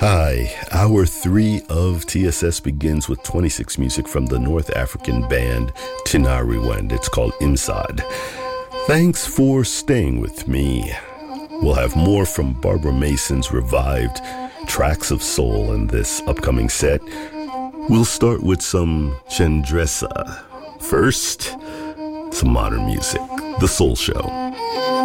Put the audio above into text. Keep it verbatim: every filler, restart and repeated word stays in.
Hi, hour three of T S S begins with twenty-six music from the North African band Tinariwen. It's called Imsad. Thanks for staying with me. We'll have more from Barbara Mason's revived Tracks of Soul in this upcoming set. We'll start with some Chandresa. First, some modern music, The Soul Show.